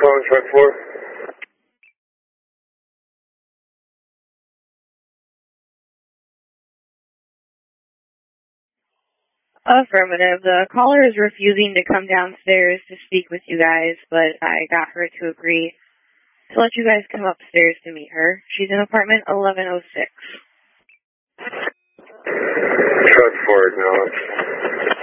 calling truck 4? Affirmative. The caller is refusing to come downstairs to speak with you guys, but I got her to agree to let you guys come upstairs to meet her. She's in apartment 1106. Truck 4, acknowledge.